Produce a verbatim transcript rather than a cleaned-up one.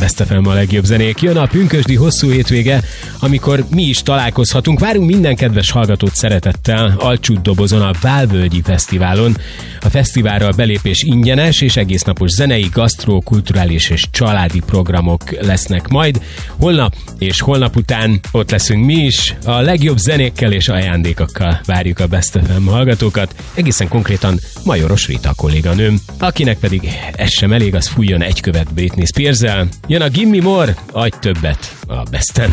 Best ef em a legjobb zenék. Jön a pünkösdi hosszú hétvége, amikor mi is találkozhatunk. Várunk minden kedves hallgatót szeretettel Alcsút dobozon a Válvölgyi Fesztiválon. A fesztiválra belépés ingyenes, és egésznapos zenei, gasztró, kulturális és családi programok lesznek majd. Holnap és holnap után ott leszünk mi is, a legjobb zenékkel és ajándékokkal várjuk a Best ef em hallgatókat, egészen konkrétan Majoros Rita kolléganőm, akinek pedig ez sem elég, az fújjon egy követ Britney Spears-el. Jön a Gimme More, adj többet a Besten.